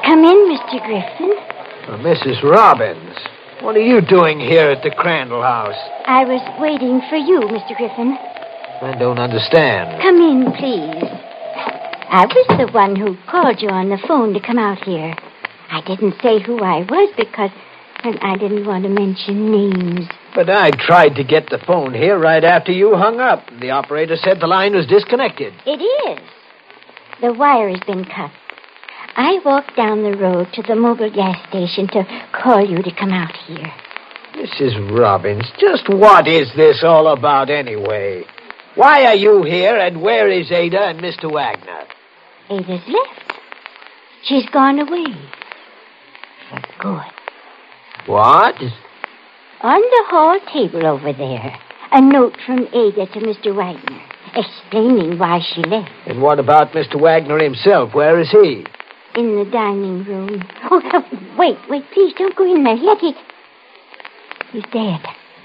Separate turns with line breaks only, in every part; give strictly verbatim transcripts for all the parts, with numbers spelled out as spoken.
Come in, Mister Griffin.
Uh, Missus Robbins, what are you doing here at the Crandall house?
I was waiting for you, Mister Griffin.
I don't understand.
Come in, please. I was the one who called you on the phone to come out here. I didn't say who I was because I didn't want to mention names.
But I tried to get the phone here right after you hung up. The operator said the line was disconnected.
It is. The wire has been cut. I walked down the road to the mobile gas station to call you to come out here.
Missus Robbins, just what is this all about anyway? Why are you here, and where is Ada and Mister Wagner?
Ada's left. She's gone away. For good.
What?
On the hall table over there, a note from Ada to Mister Wagner, explaining why she left.
And what about Mister Wagner himself? Where is he?
In the dining room. Oh, oh wait, wait, please don't go in there yet. He... He's dead.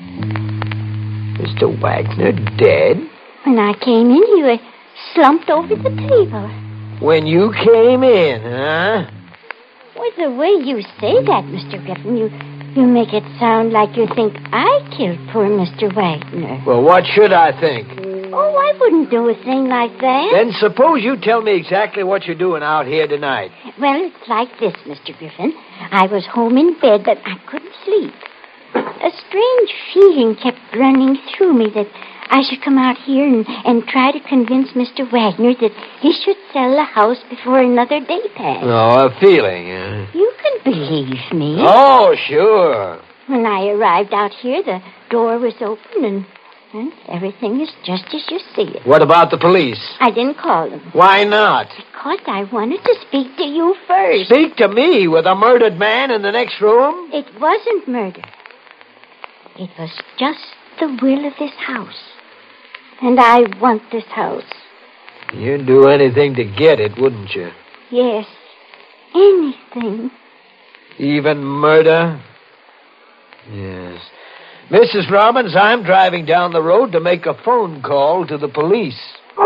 Mister Wagner dead?
When I came in, he was slumped over the table.
When you came in, huh?
Well, the way you say that, Mister Griffin, you... You make it sound like you think I killed poor Mister Wagner.
Well, what should I think?
Oh, I wouldn't do a thing like that.
Then suppose you tell me exactly what you're doing out here tonight.
Well, it's like this, Mister Griffin. I was home in bed, but I couldn't sleep. A strange feeling kept running through me that I should come out here and, and try to convince Mister Wagner that he should sell the house before another day passed.
Oh, a feeling, huh?
You can believe me.
Oh, sure.
When I arrived out here, the door was open and, and everything is just as you see it.
What about the police?
I didn't call them.
Why not?
Because I wanted to speak to you first.
Speak to me with a murdered man in the next room?
It wasn't murder. It was just the will of this house. And I want this house.
You'd do anything to get it, wouldn't you?
Yes. Anything.
Even murder? Yes. Missus Robbins, I'm driving down the road to make a phone call to the police.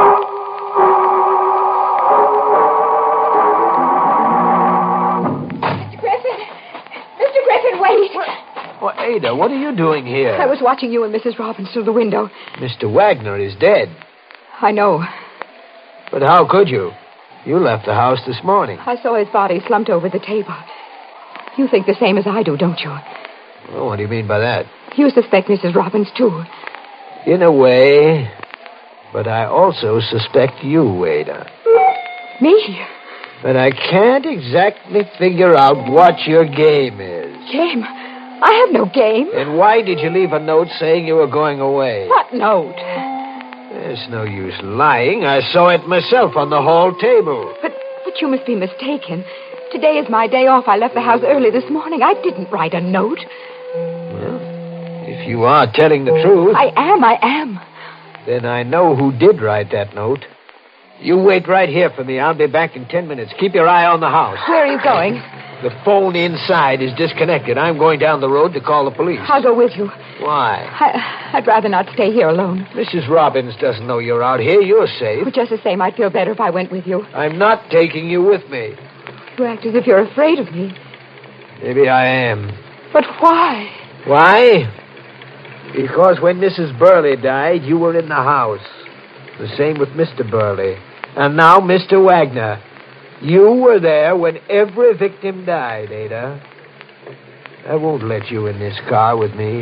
Mister Griffin! Mister Griffin, wait!
Well, Ada, what are you doing here?
I was watching you and Missus Robbins through the window.
Mister Wagner is dead.
I know.
But how could you? You left the house this morning.
I saw his body slumped over the table. You think the same as I do, don't you?
Well, what do you mean by that?
You suspect Missus Robbins, too.
In a way. But I also suspect you, Ada.
Me?
But I can't exactly figure out what your game is.
Game? I have no game.
And why did you leave a note saying you were going away?
What note?
There's no use lying. I saw it myself on the hall table.
But, but you must be mistaken. Today is my day off. I left the house early this morning. I didn't write a note.
Well, if you are telling the truth...
I am, I am.
Then I know who did write that note. You wait right here for me. I'll be back in ten minutes. Keep your eye on the house.
Where are you going?
The phone inside is disconnected. I'm going down the road to call the police.
I'll go with you.
Why?
I, I'd rather not stay here alone.
Missus Robbins doesn't know you're out here. You're safe.
But just the same, I'd feel better if I went with you.
I'm not taking you with me.
You act as if you're afraid of me.
Maybe I am.
But why?
Why? Because when Missus Burley died, you were in the house. The same with Mister Burley. And now Mister Wagner. You were there when every victim died, Ada. I won't let you in this car with me.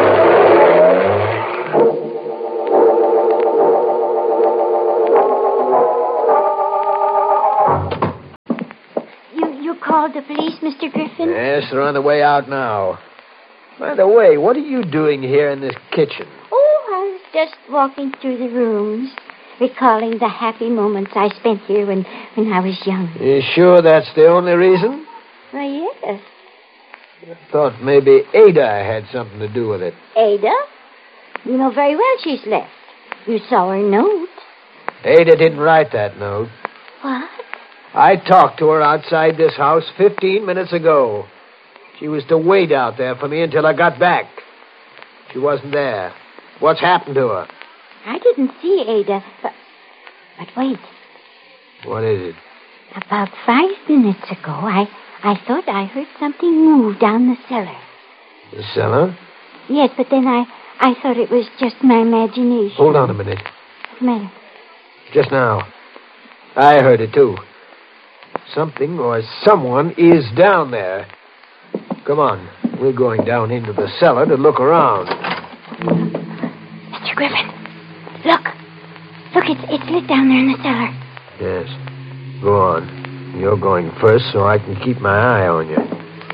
You, you called the police, Mister Griffin?
Yes, they're on the way out now. By the way, what are you doing here in this kitchen?
Oh, I was just walking through the rooms, recalling the happy moments I spent here when, when I was young.
You sure that's the only reason?
Why, yes.
I thought maybe Ada had something to do with it.
Ada? You know very well she's left. You saw her note.
Ada didn't write that note.
What?
I talked to her outside this house fifteen minutes ago. She was to wait out there for me until I got back. She wasn't there. What's happened to her?
I didn't see Ada, but... But wait.
What is it?
About five minutes ago, I, I thought I heard something move down the cellar.
The cellar?
Yes, but then I, I thought it was just my imagination.
Hold on a minute.
What's the matter?
Just now. I heard it, too. Something or someone is down there. Come on. We're going down into the cellar to look around.
Mister Griffin, look. Look, it's, it's lit down there in the cellar.
Yes. Go on. You're going first so I can keep my eye on you.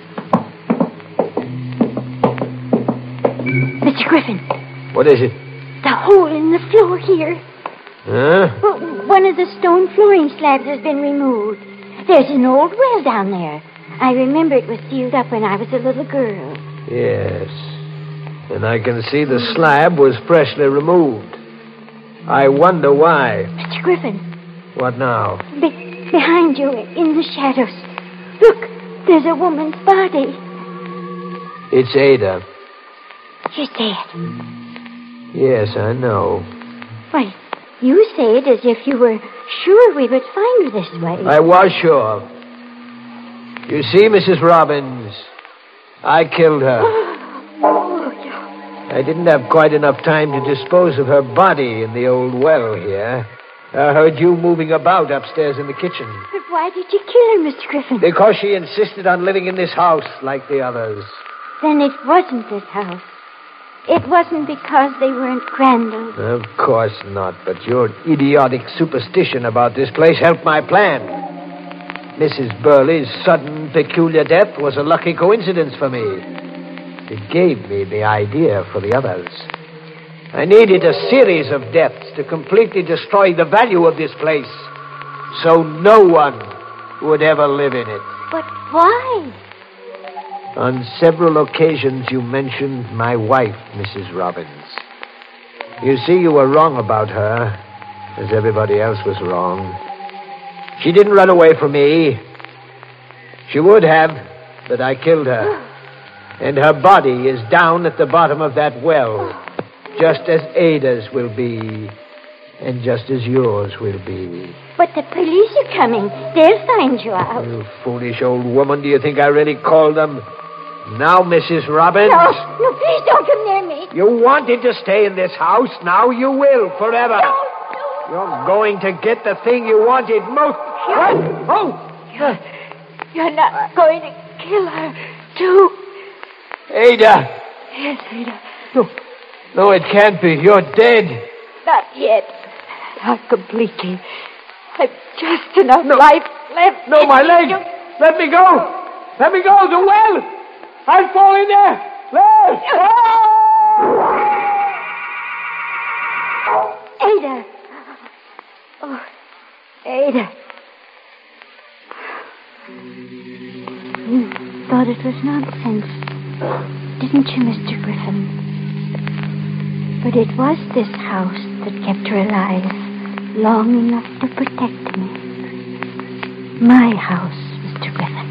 Mister Griffin.
What is it?
The hole in the floor here.
Huh?
Well, one of the stone flooring slabs has been removed. There's an old well down there. I remember it was sealed up when I was a little girl.
Yes. And I can see the slab was freshly removed. I wonder why.
Mister Griffin.
What now?
Be- behind you, in the shadows. Look, there's a woman's body.
It's Ada.
She's dead.
Yes, I know.
Why, you say it as if you were sure we would find her this way.
I was sure. You see, Missus Robbins, I killed her.
Oh, yeah.
I didn't have quite enough time to dispose of her body in the old well here. I heard you moving about upstairs in the kitchen.
But why did you kill her, Mister Griffin?
Because she insisted on living in this house like the others.
Then it wasn't this house. It wasn't because they weren't Crandall's.
Of course not, but your idiotic superstition about this place helped my plan. Missus Burley's sudden, peculiar death was a lucky coincidence for me. It gave me the idea for the others. I needed a series of deaths to completely destroy the value of this place, so no one would ever live in it.
But why?
On several occasions you mentioned my wife, Missus Robbins. You see, you were wrong about her, as everybody else was wrong. She didn't run away from me. She would have, but I killed her. And her body is down at the bottom of that well, just as Ada's will be, and just as yours will be.
But the police are coming. They'll find you out.
You foolish old woman, do you think I really called them? Now, Missus Robbins.
No, no, please don't come near me.
You wanted to stay in this house. Now you will, forever.
No, no.
You're going to get the thing you wanted most. What? Oh!
You're, you're not going to kill her, too.
Ada.
Yes, Ada.
No. No, it can't be. You're dead.
Not yet. Not completely. I've just enough no. life left.
No, my leg.
You.
Let me go. Let me go. The well. I'll fall in there. Let.
Ada. Oh, Ada. You thought it was nonsense, didn't you, Mister Griffin? But it was this house that kept her alive long enough to protect me. My house, Mister Griffin.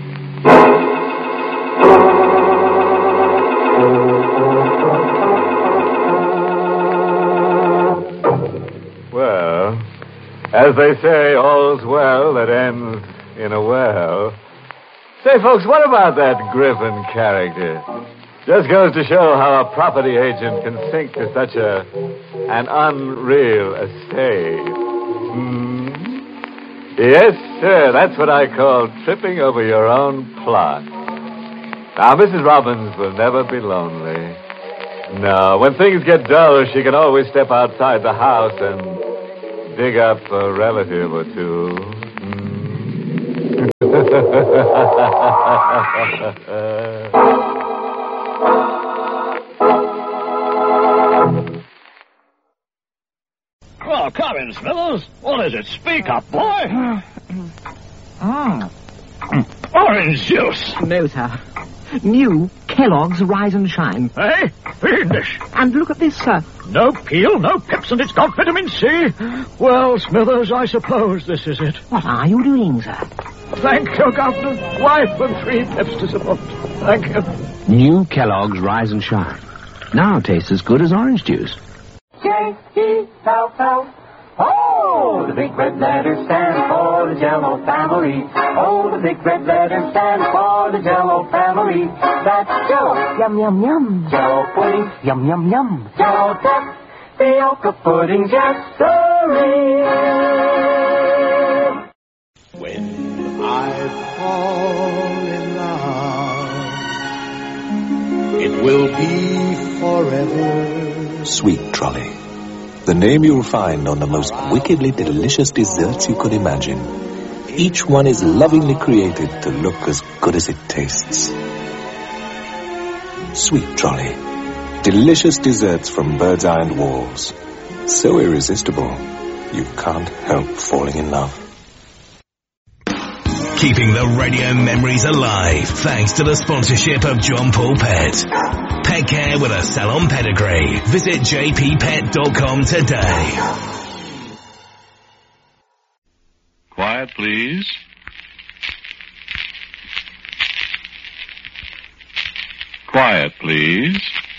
Well, as they say, all's well that ends in a well. Say, folks, what about that Griffin character? Just goes to show how a property agent can sink to such a an unreal estate. Hmm? Yes, sir, that's what I call tripping over your own plot. Now, Missus Robbins will never be lonely. No, when things get dull, she can always step outside the house and dig up a relative or two. Hmm?
Well, come in, Smithers. What is it? Speak up, boy.
Ah.
Orange juice.
No, sir. New Kellogg's Rise and Shine.
Eh? Fiendish.
And look at this, sir.
No peel, no pips, and it's got vitamin C. Well, Smithers, I suppose this is it.
What are you doing, sir?
Thank you, Governor. Wife and three pips to support. Thank you.
New Kellogg's Rise and Shine. Now tastes as good as orange juice.
J E L L O Oh, the big red letters stand for the Jell-O family. Oh, the big red letters stand for the Jell-O family. That's Jell-O,
Yum, yum, yum.
Jell-O pudding,
Yum, yum, yum.
Jell-O tapioca pudding, yes, sirree.
When I fall in love, it will be forever.
Sweet Trolley, the name you'll find on the most wickedly delicious desserts you could imagine. Each one is lovingly created to look as good as it tastes. Sweet Trolley, delicious desserts from Bird's Eye and Walls. So irresistible, you can't help falling in love.
Keeping the radio memories alive thanks to the sponsorship of John Paul Pet. Pet care with a salon pedigree. Visit j p pet dot com today.
Quiet, please. Quiet, please.